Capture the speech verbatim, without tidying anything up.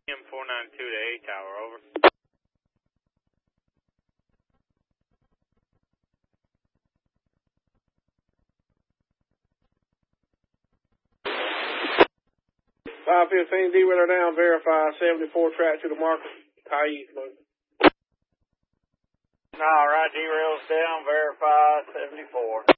M four nine two to A Tower, over. five fifteen, D-Wheeler down, verify seventy-four track to the marker, high east moving. All right, derails down, verify seventy-four.